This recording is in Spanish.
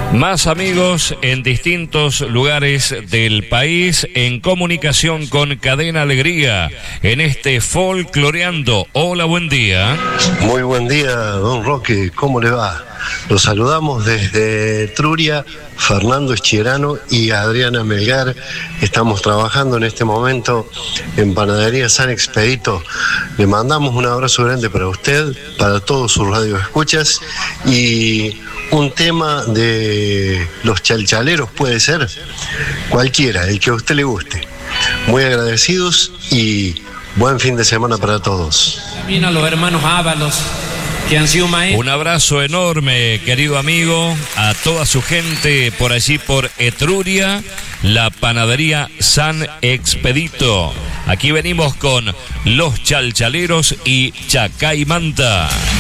Más amigos en distintos lugares del país en comunicación con Cadena Alegría en este Folcloreando. Hola, buen día. Muy buen día, don Roque, ¿cómo le va? Los saludamos desde Etruria, Fernando Schierano y Adriana Melgar. Estamos trabajando en este momento en Panadería San Expedito. Le mandamos un abrazo grande para usted, para todos sus radioescuchas, y un tema de los chalchaleros puede ser cualquiera, el que a usted le guste. Muy agradecidos y buen fin de semana para todos. También a los hermanos Ábalos, que han sido maestros. Un abrazo enorme, querido amigo, a toda su gente por allí por Etruria, la Panadería San Expedito. Aquí venimos con Los Chalchaleros y Chacay Manta.